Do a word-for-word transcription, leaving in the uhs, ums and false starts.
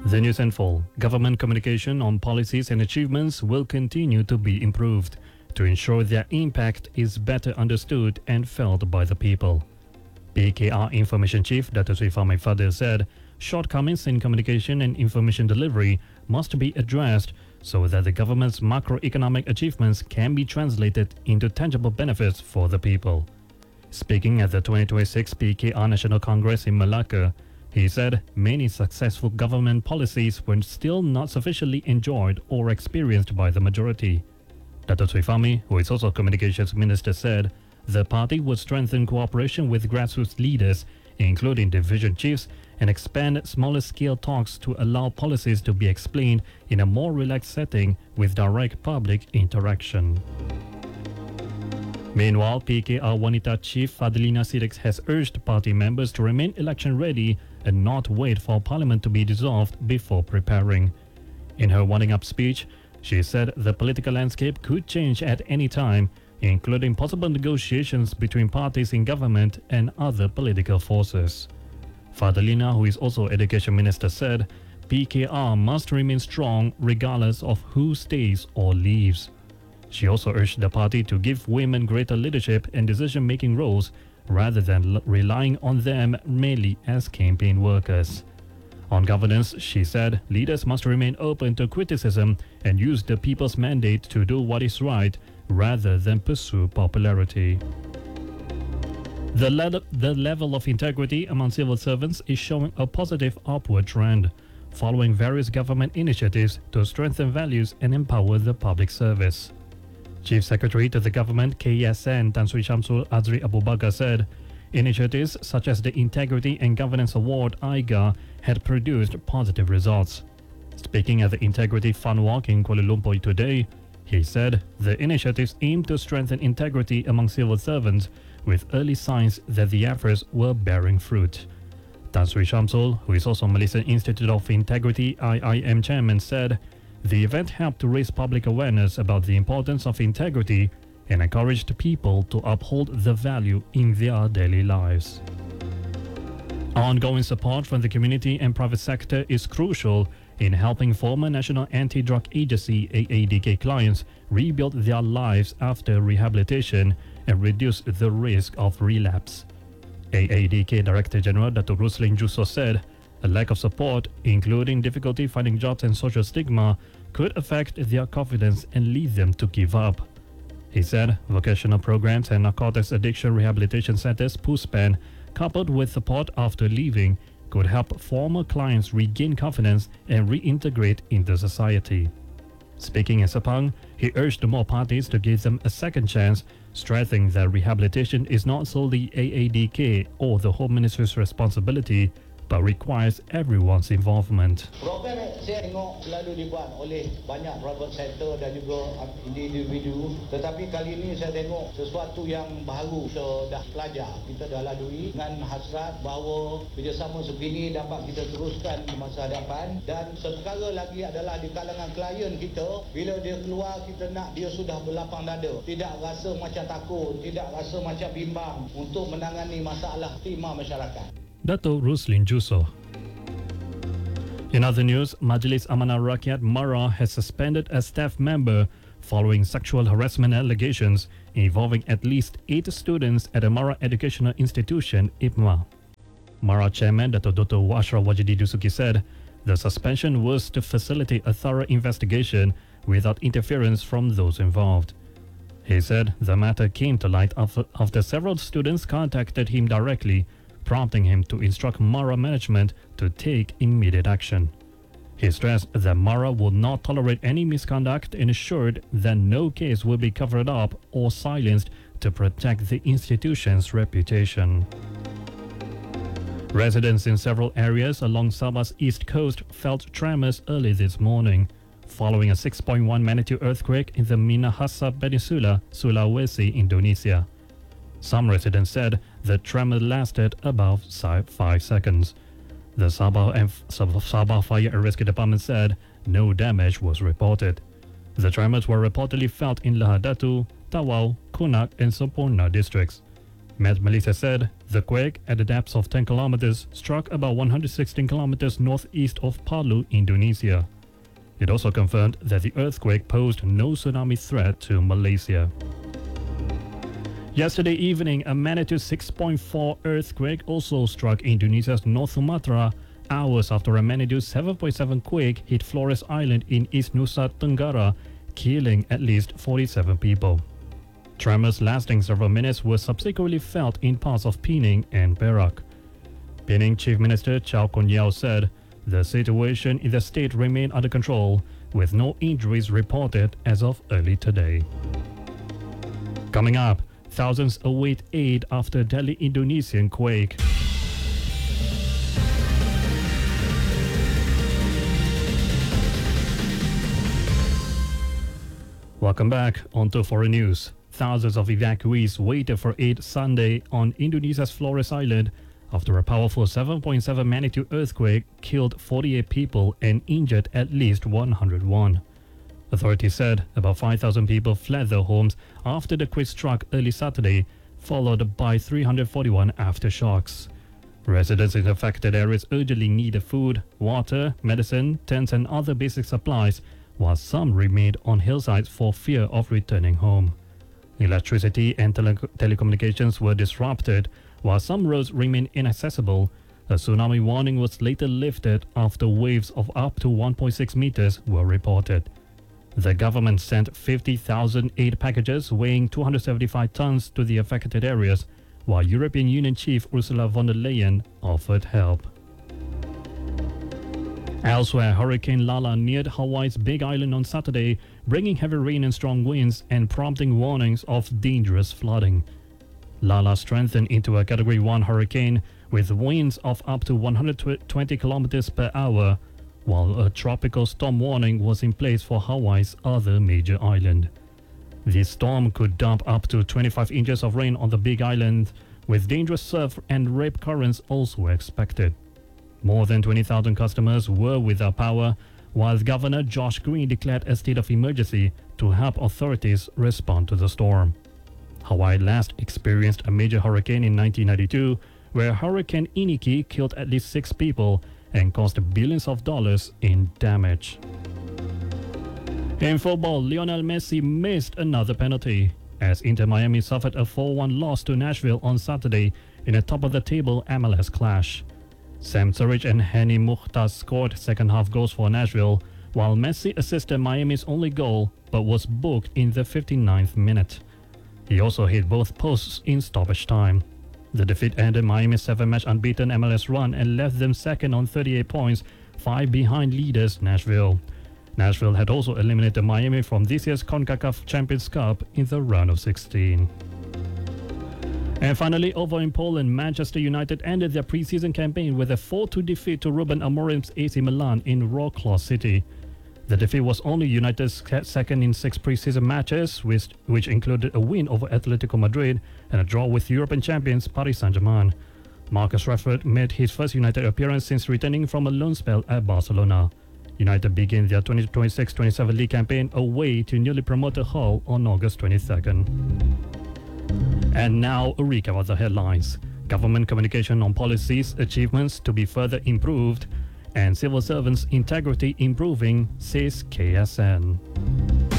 The news in full. Government communication on policies and achievements will continue to be improved to ensure their impact is better understood and felt by the people. P K R Information Chief Dato Sri Fahmi Fadil said, shortcomings in communication and information delivery must be addressed so that the government's macroeconomic achievements can be translated into tangible benefits for the people. Speaking at the twenty twenty-six P K R National Congress in Malacca, he said many successful government policies were still not sufficiently enjoyed or experienced by the majority. Dato Sri Fahmi, who is also Communications Minister, said the party would strengthen cooperation with grassroots leaders, including division chiefs, and expand smaller-scale talks to allow policies to be explained in a more relaxed setting with direct public interaction. Meanwhile, P K R Wanita Chief Fadlina Siddiq has urged party members to remain election-ready and not wait for Parliament to be dissolved before preparing. In her winding-up speech, she said the political landscape could change at any time, including possible negotiations between parties in government and other political forces. Fadlina, who is also Education Minister, said P K R must remain strong regardless of who stays or leaves. She also urged the party to give women greater leadership and decision-making roles rather than l- relying on them merely as campaign workers. On governance, she said leaders must remain open to criticism and use the people's mandate to do what is right rather than pursue popularity. The, le- the level of integrity among civil servants is showing a positive upward trend, following various government initiatives to strengthen values and empower the public service. Chief Secretary to the Government K S N Tan Sri Shamsul Azri Abu Bakar said initiatives such as the Integrity and Governance Award I G A had produced positive results. Speaking at the Integrity Fun Walk in Kuala Lumpur today, he said the initiatives aim to strengthen integrity among civil servants with early signs that the efforts were bearing fruit. Tan Sri Shamsul, who is also Malaysian Institute of Integrity I I M chairman, said the event helped to raise public awareness about the importance of integrity and encouraged people to uphold the value in their daily lives. Ongoing support from the community and private sector is crucial in helping former National Anti-Drug Agency A A D K clients rebuild their lives after rehabilitation and reduce the risk of relapse. A A D K Director General Dato Ruslin Jusso said a lack of support, including difficulty finding jobs and social stigma, could affect their confidence and lead them to give up. He said vocational programs and narcotics addiction rehabilitation centers PUSPAN, coupled with support after leaving, could help former clients regain confidence and reintegrate into society. Speaking in Sepang, he urged more parties to give them a second chance, stressing that rehabilitation is not solely A A D K or the Home Ministry's responsibility, but requires everyone's involvement. Program saya tengok selalu dibuat oleh banyak private sector dan juga individu, tetapi kali ini saya tengok sesuatu yang baru kita dah pelajar, kita dah lalui dengan hasrat bahawa kerjasama sebegini dapat kita teruskan di masa hadapan. Dan sekarang lagi adalah di kalangan klien kita, bila dia keluar kita nak dia sudah berlapang dada, tidak rasa macam takut, tidak rasa macam bimbang untuk menangani masalah khidmat masyarakat. Dato Ruslin Jusso. In other news, Majlis Amanah Rakyat Mara has suspended a staff member following sexual harassment allegations involving at least eight students at a Mara Educational Institution, I P M A. Mara Chairman Dato Doctor Ashraf Wajidi Dusuki said the suspension was to facilitate a thorough investigation without interference from those involved. He said the matter came to light after, after several students contacted him directly, prompting him to instruct Mara management to take immediate action. He stressed that Mara will not tolerate any misconduct and assured that no case will be covered up or silenced to protect the institution's reputation. Residents in several areas along Sabah's east coast felt tremors early this morning, following a six point one magnitude earthquake in the Minahasa Peninsula, Sulawesi, Indonesia. Some residents said the tremor lasted about five seconds. The Sabah, and Sabah Fire and Rescue Department said no damage was reported. The tremors were reportedly felt in Lahad Datu, Tawau, Kunak and Sempurna districts. Met Malaysia said the quake, at a depth of ten kilometers, struck about one hundred sixteen kilometers northeast of Palu, Indonesia. It also confirmed that the earthquake posed no tsunami threat to Malaysia. Yesterday evening, a magnitude six point four earthquake also struck Indonesia's North Sumatra, hours after a magnitude seven point seven quake hit Flores Island in East Nusa Tenggara, killing at least forty-seven people. Tremors lasting several minutes were subsequently felt in parts of Penang and Perak. Penang Chief Minister Chow Kun Yeow said the situation in the state remained under control, with no injuries reported as of early today. Coming up, thousands await aid after deadly Indonesian quake. Welcome back. On to foreign news. Thousands of evacuees waited for aid Sunday on Indonesia's Flores Island after a powerful seven point seven magnitude earthquake killed forty-eight people and injured at least one hundred one. Authorities said about five thousand people fled their homes after the quake struck early Saturday, followed by three hundred forty-one aftershocks. Residents in affected areas urgently needed food, water, medicine, tents and other basic supplies, while some remained on hillsides for fear of returning home. Electricity and tele- telecommunications were disrupted, while some roads remained inaccessible. A tsunami warning was later lifted after waves of up to one point six meters were reported. The government sent fifty thousand aid packages weighing two hundred seventy-five tons to the affected areas, while European Union Chief Ursula von der Leyen offered help. Elsewhere, Hurricane Lala neared Hawaii's Big Island on Saturday, bringing heavy rain and strong winds and prompting warnings of dangerous flooding. Lala strengthened into a Category one hurricane with winds of up to one hundred twenty kilometers per hour, while a tropical storm warning was in place for Hawaii's other major island. The storm could dump up to twenty-five inches of rain on the Big Island, with dangerous surf and rip currents also expected. More than twenty thousand customers were without power, while Governor Josh Green declared a state of emergency to help authorities respond to the storm. Hawaii last experienced a major hurricane in nineteen ninety-two, where Hurricane Iniki killed at least six people and caused billions of dollars in damage. In football, Lionel Messi missed another penalty as Inter Miami suffered a four one loss to Nashville on Saturday in a top-of-the-table M L S clash. Sam Surridge and Hani Mukhtar scored second-half goals for Nashville, while Messi assisted Miami's only goal but was booked in the fifty-ninth minute. He also hit both posts in stoppage time. The defeat ended Miami's seven-match unbeaten M L S run and left them second on thirty-eight points, five behind leaders Nashville. Nashville had also eliminated Miami from this year's CONCACAF Champions Cup in the round of sixteen. And finally, over in Poland, Manchester United ended their pre-season campaign with a four two defeat to Ruben Amorim's A C Milan in Wrocław City. The defeat was only United's second in six pre-season matches, which, which included a win over Atletico Madrid and a draw with European champions Paris Saint-Germain. Marcus Rashford made his first United appearance since returning from a loan spell at Barcelona. United began their twenty twenty-six twenty-seven league campaign away to newly promoted Hull on August twenty-second. And now a recap of the headlines. Government communication on policies, achievements to be further improved, and civil servants' integrity improving, says K S N.